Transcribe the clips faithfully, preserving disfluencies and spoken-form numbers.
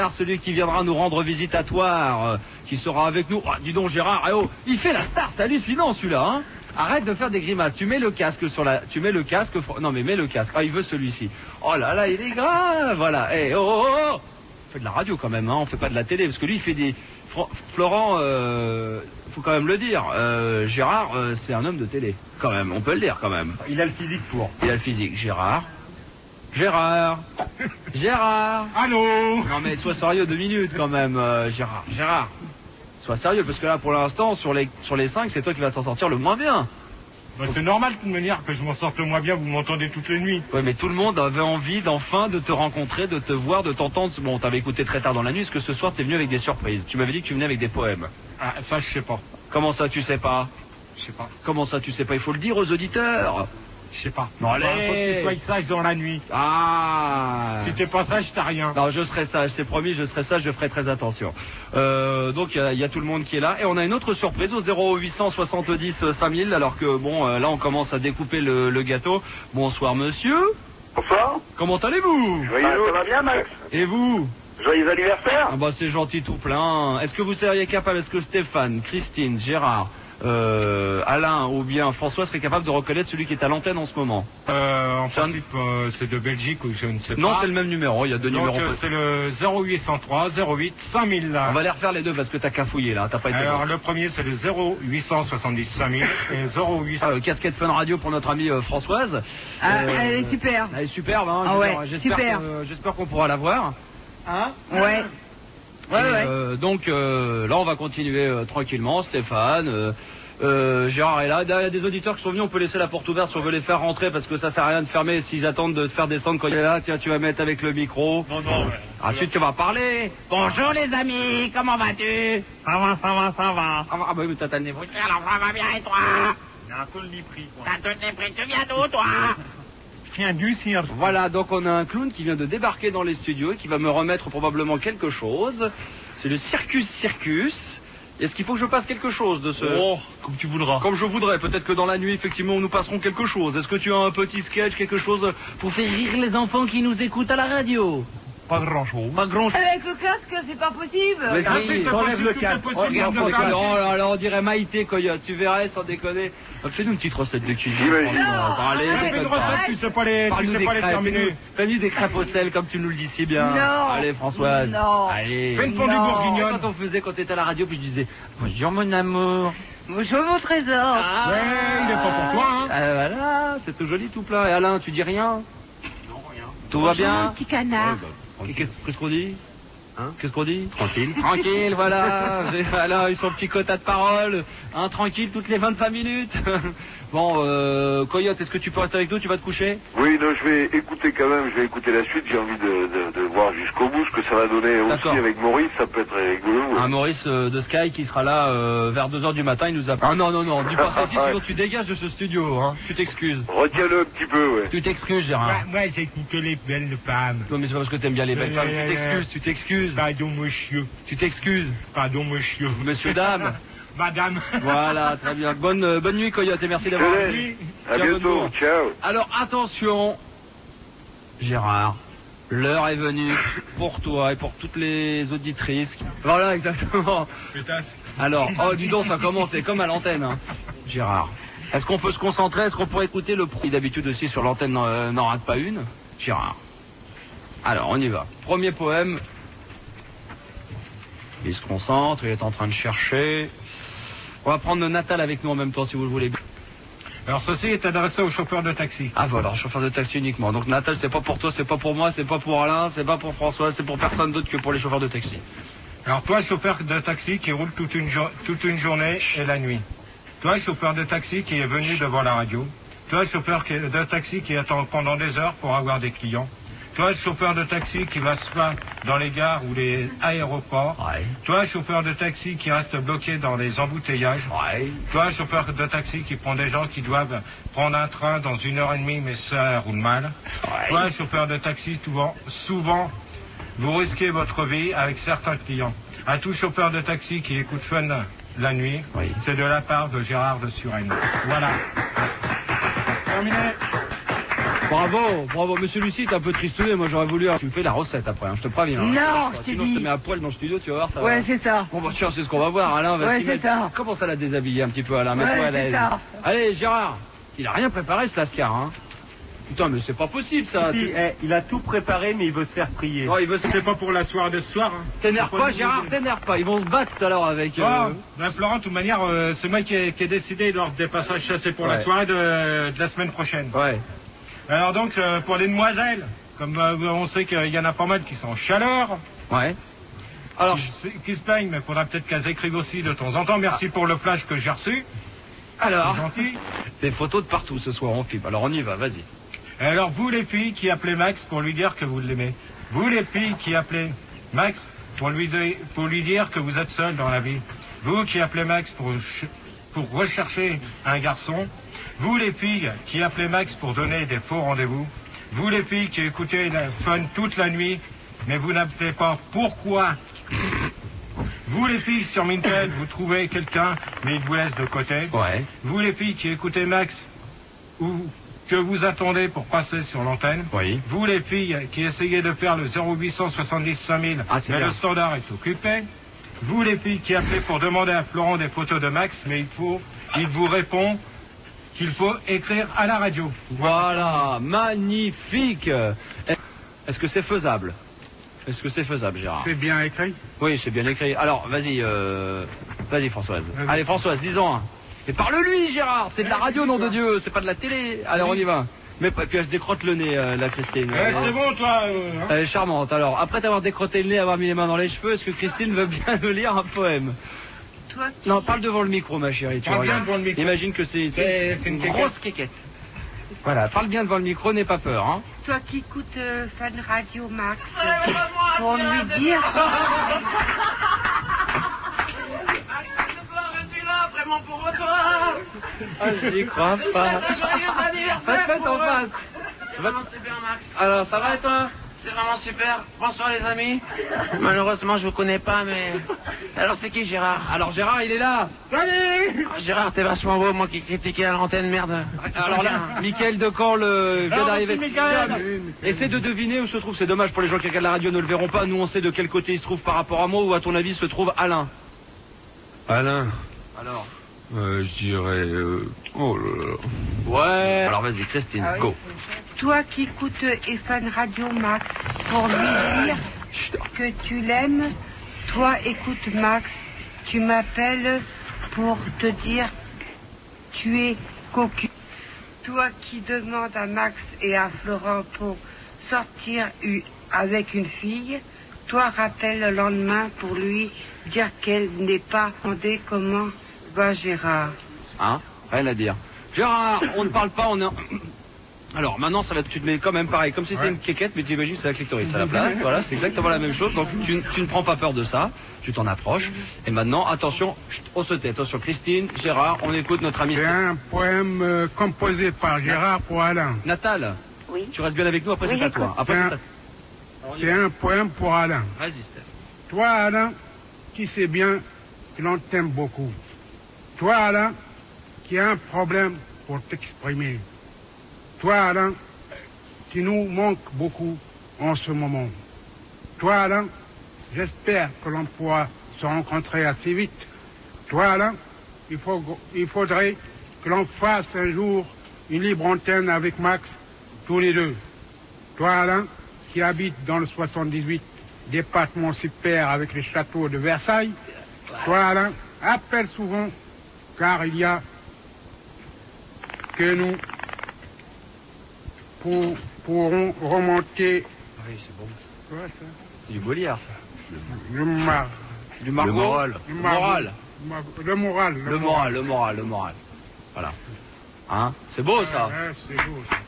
Celui qui viendra nous rendre visite à Toire, euh, qui sera avec nous. Oh, dis donc Gérard, eh oh, il fait la star, c'est hallucinant celui-là, hein. Arrête de faire des grimaces, tu mets le casque sur la... Tu mets le casque... Non mais mets le casque, ah il veut celui-ci. Oh là là, il est grave, voilà. Eh oh, oh, oh. On fait de la radio quand même, hein, on fait pas de la télé, parce que lui il fait des... Florent, euh, faut quand même le dire, euh, Gérard, euh, c'est un homme de télé, quand même, on peut le dire quand même. Il a le physique pour. Il a le physique, Gérard. Gérard Gérard Allô. Non mais sois sérieux deux minutes quand même, euh, Gérard. Gérard, sois sérieux parce que là pour l'instant sur les sur les cinq c'est toi qui vas t'en sortir le moins bien. Bah, c'est normal de toute manière que je m'en sorte le moins bien, vous m'entendez toutes les nuits. Oui mais tout le monde avait envie d'enfin de te rencontrer, de te voir, de t'entendre. Bon t'avais écouté très tard dans la nuit, est-ce que ce soir t'es venu avec des surprises? Tu m'avais dit que tu venais avec des poèmes. Ah ça je sais pas. Comment ça tu sais pas? Je sais pas. Comment ça tu sais pas? Il faut le dire aux auditeurs. Je sais pas. Non, allez. Faut que tu sois sage dans la nuit. Ah. Si t'es pas sage, t'as rien. Non, je serai sage, c'est promis, je serai sage, je ferai très attention. Euh, donc il y, y a tout le monde qui est là. Et on a une autre surprise au zéro huit cent soixante-dix cinq mille, alors que bon, euh, là on commence à découper le, le gâteau. Bonsoir monsieur. Bonsoir. Comment allez-vous? Joyeux. Ah, ça va bien Max. Et vous? Joyeux anniversaire. Ah bah c'est gentil tout plein. Est-ce que vous seriez capable, est-ce que Stéphane, Christine, Gérard, Euh, Alain ou bien François serait capable de reconnaître celui qui est à l'antenne en ce moment? Euh, en C'est un- principe, euh, c'est de Belgique ou je ne sais pas. Non, c'est le même numéro, il y a deux Donc, numéros. euh, c'est le zéro huit cent trois zéro huit cinq mille là. On va les refaire les deux parce que t'as cafouillé là, t'as pas été Alors bon. le premier c'est le zéro huit cent soixante-dix cinq mille et zéro huit cent. Ah, euh, casquette Fun Radio pour notre amie euh, Françoise. Ah, Euh, elle est super. Elle est superbe, hein. Ah je veux ouais, dire, j'espère super. que- J'espère qu'on pourra la voir. Hein? Ouais. Ouais, Et, ouais. euh, donc euh, là, on va continuer euh, tranquillement. Stéphane, euh, euh, Gérard est là. Il y a des auditeurs qui sont venus. On peut laisser la porte ouverte si on veut les faire rentrer parce que ça sert à rien de fermer s'ils attendent de te faire descendre quand il est là. Tiens, tu vas mettre avec le micro. Non, non, ouais. Ensuite, tu vas parler. Bonjour les amis, comment vas-tu? Ça va, ça va, ça va. Ah bah oui, t'as t'as le nez bouché. Alors ça va bien et toi? Il y a un peu le nez pris, quoi. T'as toutes les prix, tu viens d'où toi? Je viens du cirque. Voilà, donc on a un clown qui vient de débarquer dans les studios et qui va me remettre probablement quelque chose. C'est le Circus Circus. Est-ce qu'il faut que je passe quelque chose de ce... Oh, comme tu voudras. Comme je voudrais, peut-être que dans la nuit, effectivement, nous passerons quelque chose. Est-ce que tu as un petit sketch, quelque chose pour faire rire les enfants qui nous écoutent à la radio? Pas grand chose. Pas grand-chose. Avec le casque, c'est pas possible. Mais Ah, si, si, c'est enlève possible, le tout casque. est possible, Regarde, dans le faut que- casque. oh là là, on dirait Maïté Coyote, tu verrais sans déconner. Ah, fais-nous une petite recette de cuisine. J'imagine. franchement. Non, Allez, arrête, Fais déconne une pas. recette, tu sais pas les, tu Parle-nous sais des pas les crêpes, terminer. fais-nous- fais-nous des crêpes au sel comme tu nous le dis si bien. Non. Allez Françoise. Non. Allez. Fais une fondue Non. bourguignonne. Quand on faisait quand t'étais à la radio, puis je disais bonjour mon amour. Bonjour mon trésor. Ah, Ouais, il est pas pour toi, hein. Ah, voilà, c'est tout joli tout plein. Et Alain, tu dis rien? Non, rien. Tout va Bonjour, bien? mon petit canard. Qu'est-ce qu'est-ce qu'on dit? Hein? Qu'est-ce qu'on dit? Tranquille. Tranquille, voilà. J'ai Alain a eu son petit quota de parole. Hein, tranquille toutes les vingt-cinq minutes. Bon, euh, Coyote, est-ce que tu peux rester avec nous? Tu vas te coucher? Oui, non, je vais écouter quand même, je vais écouter la suite, j'ai envie de, de, de voir jusqu'au bout ce que ça va donner aussi D'accord. avec Maurice, ça peut être rigolo. ouais. Un Maurice euh, de Sky qui sera là euh, vers deux heures du matin, il nous a... Ah non, non, non, dis pas ça ici, sinon tu dégages de ce studio, hein. Tu t'excuses. Retiens-le un petit peu, ouais. Tu t'excuses, Gérard. Moi, moi j'écoute les belles femmes. Non, mais c'est pas parce que t'aimes bien les belles Euh, femmes. Tu euh, t'excuses, tu t'excuses. Pardon, monsieur. Tu t'excuses. Pardon, monsieur. Monsieur, dame. Madame. Voilà, très bien. Bonne, euh, bonne nuit, Coyote, et merci d'avoir Je venu. laisse. À Tiens, bientôt, bonne nuit. ciao. Alors, attention, Gérard, l'heure est venue pour toi et pour toutes les auditrices. Voilà, exactement. Pétasse. Alors, oh, dis donc, ça commence, c'est comme à l'antenne, hein. Gérard, est-ce qu'on peut se concentrer? Est-ce qu'on pourrait écouter le pro? D'habitude aussi, sur l'antenne, euh, n'en rate pas une. Gérard. Alors, on y va. Premier poème. Il se concentre, il est en train de chercher. On va prendre Natal avec nous en même temps, si vous le voulez. Alors ceci est adressé aux chauffeurs de taxi. Ah voilà, chauffeur de taxi uniquement. Donc Natal, c'est pas pour toi, c'est pas pour moi, c'est pas pour Alain, c'est pas pour François, c'est pour personne d'autre que pour les chauffeurs de taxi. Alors toi, chauffeur de taxi qui roule toute une, jo- toute une journée et la nuit. Toi, chauffeur de taxi qui est venu devant la radio. Toi, chauffeur qui- de taxi qui attend pendant des heures pour avoir des clients. Toi, chauffeur de taxi qui va se plaindre dans les gares ou les aéroports. Ouais. Toi, chauffeur de taxi qui reste bloqué dans les embouteillages. Ouais. Toi, chauffeur de taxi qui prend des gens qui doivent prendre un train dans une heure et demie, mais ça roule mal. Ouais. Toi, chauffeur de taxi, souvent, souvent, vous risquez votre vie avec certains clients. À tout chauffeur de taxi qui écoute Fun la nuit, Oui. c'est de la part de Gérard de Suresnes. Voilà. Terminé. Bravo, bravo. Monsieur Lucie, t'es un peu tristouné. Moi, j'aurais voulu. Tu me fais la recette après, hein, je te préviens. Hein. Non, je t'ai Sinon, dit. je te mets à poil dans le studio, tu vas voir, ça va. Ouais, c'est ça. Bon, bah, tiens, c'est ce qu'on va voir. Alain va Ouais, s'y c'est mettre. ça. Comment ça l'a déshabillé un petit peu, Alain? Mets-toi Ouais, à c'est l'aise. ça. Allez, Gérard. Il a rien préparé, ce Lascar, hein. Putain, mais c'est pas possible, ça. Si, Tu- eh, il a tout préparé, mais il veut se faire prier. Oh, il veut se... C'est pas pour la soirée de ce soir. Hein. T'énerve C'est pas, nous Gérard, aider. t'énerve pas. Ils vont se battre tout à l'heure avec. euh, Oh, ben, Florent, de toute manière, euh, c'est moi qui ai, qui ai décidé lors des passages chassés pour Ouais. la soirée de, de la semaine prochaine. Ouais. Alors donc, euh, pour les demoiselles, comme euh, on sait qu'il y en a pas mal qui sont en chaleur, Ouais. Alors, qui, se- qui se plaignent, mais il faudra peut-être qu'elles écrivent aussi de temps en temps. Merci pour le flash que j'ai reçu. alors, C'est gentil. des photos de partout ce soir, on filme. Alors, on y va, vas-y. Et alors, vous les filles qui appelez Max pour lui dire que vous l'aimez. Vous les filles qui appelez Max pour lui, de- pour lui dire que vous êtes seul dans la vie. Vous qui appelez Max pour, ch- pour rechercher un garçon. Vous les filles qui appelez Max pour donner des faux rendez-vous. Vous les filles qui écoutez la fun toute la nuit, mais vous n'appelez pas pourquoi. Vous les filles sur Mintel, vous trouvez quelqu'un, mais il vous laisse de côté. Ouais. Vous les filles qui écoutez Max, ou que vous attendez pour passer sur l'antenne. Oui. Vous les filles qui essayez de faire le zéro huit cent soixante-dix cinq mille, Ah, c'est mais bien. le standard est occupé. Vous les filles qui appelez pour demander à Florent des photos de Max, mais il faut, il vous répond qu'il faut écrire à la radio. Voilà, magnifique. Est-ce que c'est faisable? Est-ce que c'est faisable, Gérard? C'est bien écrit. Oui, c'est bien écrit. Alors, vas-y, euh... vas-y, Françoise. Vas-y. Allez, Françoise, dis-en un. Et parle-lui, Gérard. C'est de la radio, nom de Dieu. C'est pas de la télé. Allez, on y va. Mais et puis elle se décrotte le nez, euh, la Christine. Eh, c'est bon, toi. euh, hein. Elle est charmante. Alors, après t'avoir décroté le nez, avoir mis les mains dans les cheveux, est-ce que Christine veut bien nous lire un poème? Toi, Non, parle devant le micro, ma chérie. Tu Parle bien regardes. devant le micro. Imagine que c'est C'est- c'est une, une grosse quéquette. Voilà, parle bien devant le micro, n'aie pas peur. Hein. toi qui écoutes euh, Fan Radio Max, pour lui dire. Je suis là, vraiment pour toi. Ah, j'y crois pas. Joyeux anniversaire. Ça te fait en pour eux. face. C'est vraiment super, Max. Alors, ça va et toi? C'est vraiment super. Bonsoir, les amis. Malheureusement, je vous connais pas, mais. Alors, c'est qui, Gérard? Alors, Gérard, il est là. Salut. Ah, Gérard, t'es vachement beau, moi qui critiquais à l'antenne, merde. Alors là, Mickaël Decamp le vient Ah, d'arriver. merci, Mickaël. Viens, Essaie de deviner où se trouve. C'est dommage pour les gens qui regardent la radio, ne le verront pas. Nous, on sait de quel côté il se trouve par rapport à moi, ou à ton avis se trouve Alain. Alain, Alors. euh, je dirais... euh, oh là là. Ouais. Alors vas-y, Christine, Ah oui, go. Toi qui écoutes Fan Radio Max, pour lui dire que tu l'aimes, toi écoute Max, tu m'appelles pour te dire tu es cocu. Toi qui demandes à Max et à Florent pour sortir u- avec une fille, toi rappelle le lendemain pour lui dire qu'elle n'est pas demandé comment va Gérard. Hein? Rien à dire. Gérard, on ne parle pas, on est... Alors maintenant, ça va, tu te mets quand même pareil, comme si c'était Ouais. une quéquette, mais tu imagines c'est la clitoris à la place. Voilà, c'est exactement la même chose. Donc tu, tu ne prends pas peur de ça, tu t'en approches. Et maintenant, attention, chut, on se tait. Attention, Christine, Gérard, on écoute notre ami C'est un poème euh, composé par Gérard pour Alain. Natal. Oui. Tu restes bien avec nous, après Oui, c'est à toi. j'écoute. Après C'est c'est un- à... Alors, on y C'est va. un poème pour Alain. Vas-y, Steph. Toi, Alain, qui sais bien que l'on t'aime beaucoup. Toi, Alain, qui a un problème pour t'exprimer. Toi, Alain, qui nous manque beaucoup en ce moment. Toi, Alain, j'espère que l'on pourra se rencontrer assez vite. Toi, Alain, il, faut, il faudrait que l'on fasse un jour une libre antenne avec Max, tous les deux. Toi, Alain, qui habite dans le soixante-dix-huit, département super avec les châteaux de Versailles. Toi, Alain, appelle souvent, car il y a que nous pour, pourrons remonter Oui, c'est bon. quoi, ça C'est du Goliard, ça. le, mar, Du Margot. Le moral. le Le mar- moral. mar- le moral. Le moral, le moral, le moral. Voilà. Hein? C'est beau, ça. Ouais, c'est beau, ça.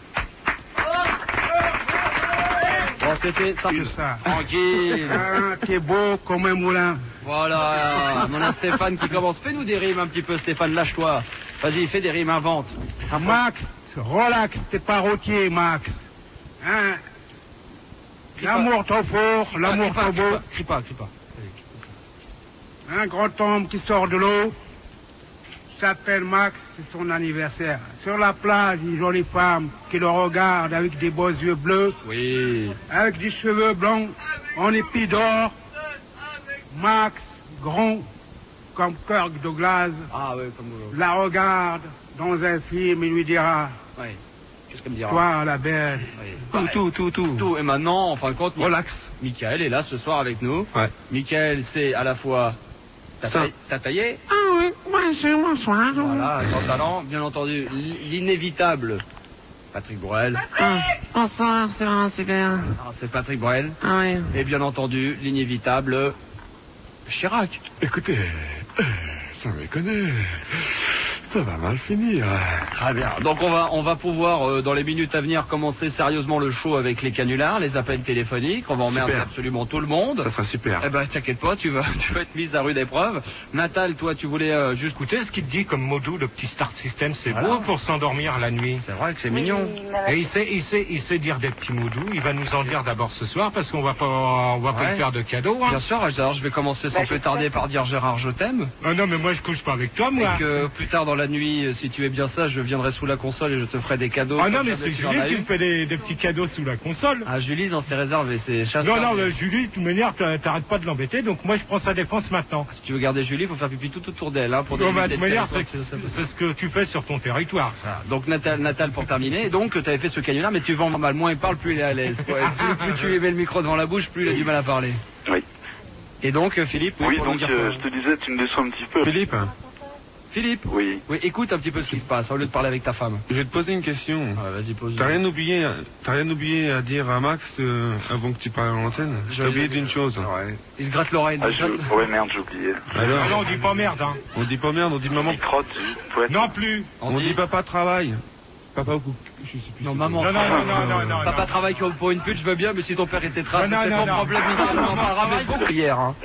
Bon, c'était ça. C'est ça. Tranquille. Ah, qui est beau comme un moulin. Voilà, mon Stéphane qui commence. Fais-nous des rimes un petit peu, Stéphane, lâche-toi. Vas-y, fais des rimes, invente. Ah, Max, relax, t'es pas routier, Max. Hein? Crie pas. L'amour trop fort, Ah, l'amour crie pas, trop crie beau. pas, Crie pas, crie pas. Un grand homme qui sort de l'eau. s'appelle Max, c'est son anniversaire. Sur la plage, une jolie femme qui le regarde avec des beaux yeux bleus, Oui. avec des cheveux blancs, en épi d'or. Max, grand, comme Kirk Douglas, Ah ouais, comme vous. la regarde dans un film et lui dira, Oui. Qu'est-ce qu'elle me dira? toi la belle. Oui. Tout, tout, tout, tout. Tout. Et maintenant, en fin de compte, Relax. Michael est là ce soir avec nous. Ouais. Michael, c'est à la fois... T'as Ça. taillé, t'as taillé Ah oui, bonjour, bonsoir. Voilà, grand talent. Bien entendu, l'inévitable Patrick Bruel. Bonsoir, c'est vraiment super. Ah, c'est Patrick Bruel. Ah oui. Et bien entendu, l'inévitable Chirac. Écoutez, euh, ça me connaît. Ça va mal finir. Très bien. Donc on va on va pouvoir euh, dans les minutes à venir commencer sérieusement le show avec les canulars, les appels téléphoniques. On va emmerder Super. absolument tout le monde. Ça sera super. Eh ben t'inquiète pas, tu vas tu vas être mise à rude épreuve. Natal, toi tu voulais euh, juste Écoutez ce qu'il te dit comme module, le petit start system, c'est Voilà. beau pour s'endormir la nuit. C'est vrai que c'est mignon. Et il sait, il sait, il sait dire des petits mots doux. Il va nous en dire d'abord ce soir parce qu'on va pas, on va pas Ouais. lui faire de cadeaux. Hein. Bien sûr, alors je vais commencer sans plus tarder par dire Gérard je t'aime. Ah non, mais moi je couche pas avec toi, moi. Et que plus tard dans la nuit, euh, si tu es bien sage, je viendrai sous la console et je te ferai des cadeaux. Ah non, comme mais jamais c'est tu en Julie as qui eu. me fait des, des petits cadeaux sous la console. Ah Julie, dans ses réserves et ses chasses. Non, non, mais Julie, de toute manière, t'a- t'arrêtes pas de l'embêter, donc moi je prends sa défense maintenant. Si tu veux garder Julie, il faut faire pipi tout autour d'elle. Hein, pour Non, bah, délimiter de toute le manière, c'est territoire, c'est- c'est ce que tu fais sur ton territoire. Voilà. Donc Natal, Natal pour terminer. Donc tu avais fait ce canular, mais tu vends mal. Moins il parle, plus il est à l'aise. quoi. Et plus, plus tu lui mets le micro devant la bouche, plus il a du mal à parler. Oui. Et donc euh, Philippe, Oui, pour nous donc dire euh, quoi je te disais, tu me déçois un petit peu. Philippe, Philippe, Oui. oui, écoute un petit peu ce qui se passe au lieu de parler avec ta femme. je vais te poser une question. Ah, vas-y pose. T'as rien oublié, t'as rien oublié à dire à Max euh, avant que tu parles à l'antenne? Je- T'as oublié d'une chose. Ouais. Il se gratte l'oreille. Ah, je... Ouais, merde, j'ai oublié. Alors, Ah non, on dit pas merde, hein. on dit pas merde, on dit maman. Il crotte, faut être... Non plus. On dit papa travaille. Papa ou je sais plus. Non, c'est maman. quoi. Non, non, non, non, non, non. Papa non. travaille pour une pute, je veux bien, mais si ton père était trace, Non, non, c'est non, ton non. problème. On en parlera mais beaucoup hier. Hein.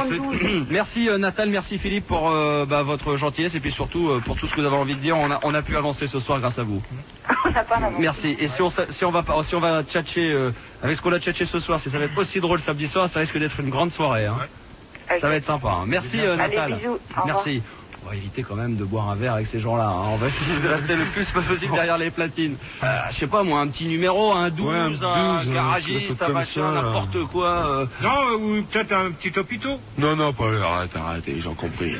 Merci euh, Natal, merci Philippe pour euh, bah, votre gentillesse et puis surtout euh, pour tout ce que vous avez envie de dire. On a, on a pu avancer ce soir grâce à vous. Merci. Et si on, sa- si on va pas- si on va tchatcher euh, avec ce qu'on a tchatché ce soir, si ça va être aussi drôle samedi soir, ça risque d'être une grande soirée. Hein. Ça va être sympa. Hein. Merci euh, Natal. Allez, bisous. Au revoir. Merci. On va éviter quand même de boire un verre avec ces gens-là. Hein. On va essayer de rester le plus possible derrière les platines. Euh, je sais pas moi, un petit numéro, un douze, Ouais, un un, douze, un garagiste, truc un comme machin, ça, là. n'importe quoi. euh. Non, euh, ou peut-être un petit hôpital. Non, non, pas arrête, arrête, j'en compris.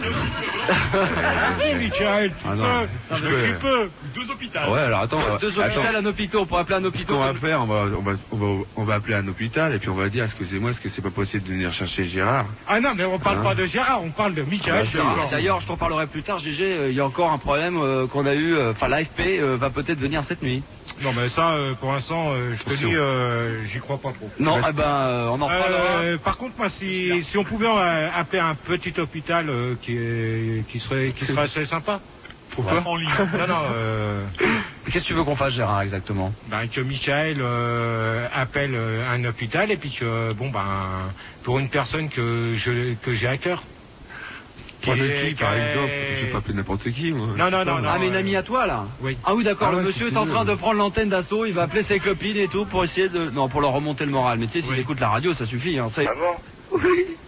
Si, Michael, tu Ah non, peux. je Mais peux. tu peux. Deux hôpitaux. Ouais, alors attends. on va- Deux hôpitaux, attends. un hôpital, on pourrait appeler un Ce hôpital. qu'on va faire, on va, on va, on va, on va appeler un hôpital et puis on va dire, excusez-moi, est-ce que c'est pas possible de venir chercher Gérard? Ah non, mais on parle Hein pas de Gérard, on parle de Michael. Ah, c'est bah, encore- D'ailleurs, je t'en parlerai plus tard, G G, euh, il y a encore un problème euh, qu'on a eu, euh, enfin l'A F P euh, va peut-être venir cette nuit. Non, mais ça, euh, pour l'instant, euh, je te Attention. dis, euh, j'y crois pas trop. Non, vas- eh ben, euh, on en reparlera. Euh, par contre, moi, si, si on pouvait euh, appeler un petit hôpital euh, qui, est, qui, serait, qui serait assez sympa. Pourquoi? En ligne. Non, non, euh, Qu'est-ce que tu veux qu'on fasse, Gérard, exactement? ben, que Michael euh, appelle euh, un hôpital et puis que, bon, ben, pour une personne que je que j'ai à cœur. Pas de est- qui, par est- exemple? Je vais pas appeler n'importe qui, moi. Non, non, non, non. Ah, mais une euh, amie à toi, là? Oui. Ah oui, d'accord, Ah le ouais, monsieur si est en tu train veux. de prendre l'antenne d'assaut, il va appeler ses copines et tout pour essayer de... Non, pour leur remonter le moral. Mais tu sais, s'ils Oui. écoutent la radio, ça suffit. Hein. C'est- Ah bon?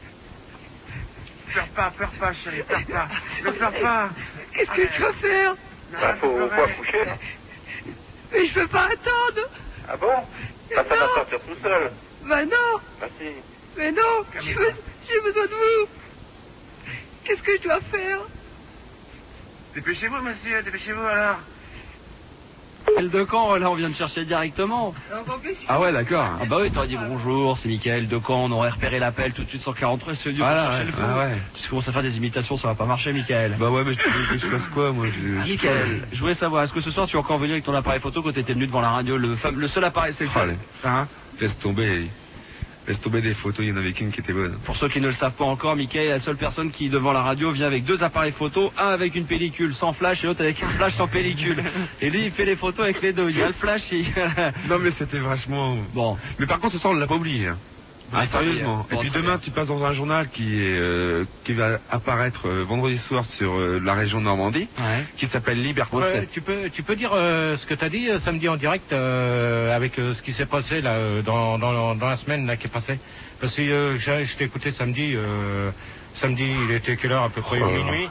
Pleure pas, pleure pas, chérie, pleure pas. Ne pleure pas. Qu'est-ce que je dois faire? Bah, faut, faut accoucher, là. Mais je peux pas attendre. Ah bon? Bah, ça va sortir tout seul. Bah non, Bah si. mais non, j'ai besoin, j'ai besoin de vous. Qu'est-ce que je dois faire? Dépêchez-vous, monsieur, dépêchez-vous alors. Michael Decamp, là, on vient de chercher directement. Ah ouais, d'accord. Ah bah oui, t'aurais dit bonjour, c'est Michael Decamp, on aurait repéré l'appel tout de suite sans quarante-trois, c'est Dieu pour Voilà, chercher ouais, le fou. ah ouais. Si tu commences à faire des imitations, ça va pas marcher, Michael. Bah ouais, mais tu veux que je fasse quoi, moi? Je, Ah, je- Michael, je voulais savoir, est-ce que ce soir tu es encore venu avec ton appareil photo quand t'étais venu devant la radio, le, fam- le seul appareil, c'est le seul. Allez. Hein? Laisse tomber. Laisse tomber des photos, il y en avait qu'une qui était bonne. Pour ceux qui ne le savent pas encore, Michael est la seule personne qui, devant la radio, vient avec deux appareils photo, un avec une pellicule sans flash et l'autre avec une flash sans pellicule. Et lui, il fait les photos avec les deux. Il y a le flash et... Non, mais c'était vachement... Bon. Mais par contre, ce soir, on l'a pas oublié. Hein. Ah, Ah, sérieusement. bon, Et puis très demain, bien. tu passes dans un journal qui est euh, qui va apparaître euh, vendredi soir sur euh, la région de Normandie, Ouais. qui s'appelle Liberté. Ouais, tu peux, tu peux dire euh, ce que tu as dit euh, samedi en direct euh, avec euh, ce qui s'est passé là euh, dans, dans, dans la semaine là qui est passée. Parce que euh, j'ai- je t'ai écouté samedi. Euh, samedi, il était quelle heure à peu près Oh là là. minuit.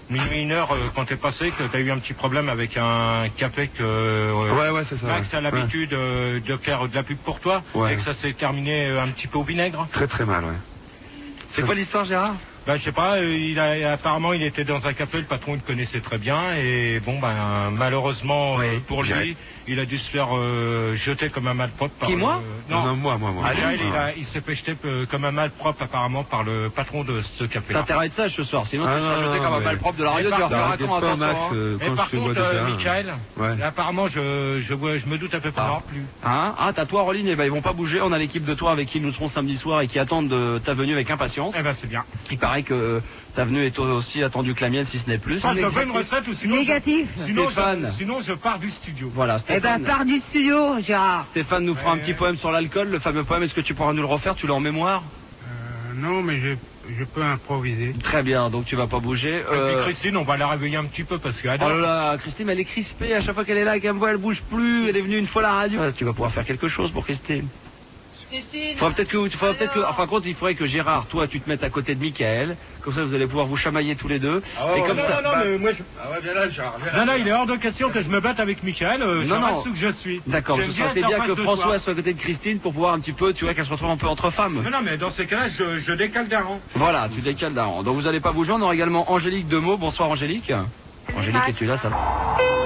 minuit, une heure, euh, quand t'es passé, que t'as eu un petit problème avec un café que euh, Ouais, ouais, c'est ça. Max ouais. a l'habitude euh, de faire de la pub pour toi, Ouais. et que ça s'est terminé euh, un petit peu au vinaigre. Très très mal, ouais. C'est quoi l'histoire, Gérard? Ben, je sais pas, euh, il a, apparemment il était dans un café, le patron il le connaissait très bien, et bon ben malheureusement Oui. euh, pour lui, il a dû se faire euh, jeter comme un malpropre par Qui, le- moi Non, Non, non, moi, moi, moi. Ah, Jaël, il, Ouais. a- il s'est fait jeter euh, comme un malpropre apparemment par le patron de ce café. T'as intérêt de sage ce soir, sinon Ah, tu seras non, jeté non, comme un mais- malpropre de la radio, Et tu vas par- faire un T'inquiète con, pas, attention. Max, hein. euh, Et quand par je te vois contre, euh, déjà. Michael, Ouais. apparemment je, je, vois- je me doute un peu pour Ah. n'avoir plus. Hein ah, t'as toi en ligne, eh ben, ils vont pas bouger. On a l'équipe de toi avec qui nous serons samedi soir et qui attendent de ta venue avec impatience. Eh ben c'est bien. Il paraît que euh, ta venue est aussi attendue que la mienne, si ce n'est plus. Ah, je veux une recette ou sinon Négatif. je, sinon, Stéphane. je, sinon je pars du studio. Voilà, Eh ben, Stéphane. pars du studio, Gérard. Stéphane nous fera un Ouais. petit poème sur l'alcool, le fameux poème. Est-ce que tu pourras nous le refaire? Tu l'as en mémoire? Euh, non, mais je, je peux improviser. Très bien, donc tu vas pas bouger. Et puis Euh, Christine, on va la réveiller un petit peu parce qu'elle Oh adore. là là, Christine, elle est crispée à chaque fois qu'elle est là, qu'elle me voit, elle bouge plus. Elle est venue une fois à la radio. Ah, tu vas pouvoir faire quelque chose pour Christine. Christine. Faudra peut-être que, faudra peut-être que, Alors enfin, compte, il faudrait que Gérard, toi, tu te mettes à côté de Michael. Comme ça, vous allez pouvoir vous chamailler tous les deux. et comme non, ça. non, non, mais moi je... Ah ouais, viens là, Gérard, viens Non, non, il est hors de question que je me batte avec Michael. Euh, je Non, non. reste où que je suis. D'accord, J'aime ce serait être bien en que face de François toi. soit à côté de Christine pour pouvoir un petit peu, tu vois, qu'elle se retrouve un peu entre femmes. Non, non, mais dans ces cas-là, je, je décale d'un rang. Voilà, tu décales d'un rang. Donc vous allez pas bouger. On aura également Angélique Demeaux. Bonsoir Angélique. Angélique, es-tu là? Ça va?